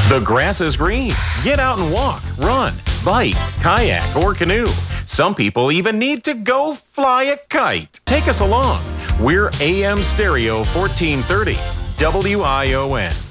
The grass is green. Get out and walk, run, bike, kayak, or canoe. Some people even need to go fly a kite. Take us along. We're AM Stereo 1430, WION.